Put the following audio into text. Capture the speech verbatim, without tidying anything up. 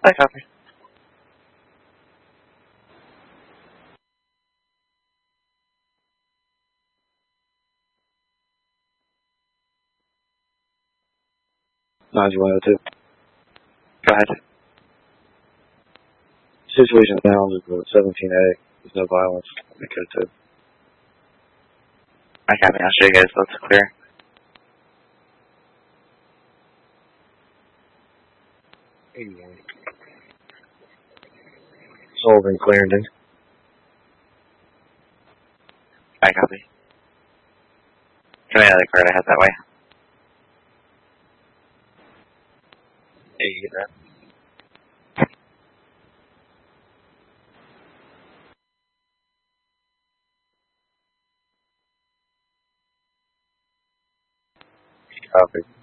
I copy. nine one oh two. Go ahead. Situation now is the seventeen A. There's no violence. I code two. I copy. I'll show you guys what's clear. eighty-one. Sullivan, Clarendon. I copy. Come out of the card I had that way. Yeah, you get that. Copy.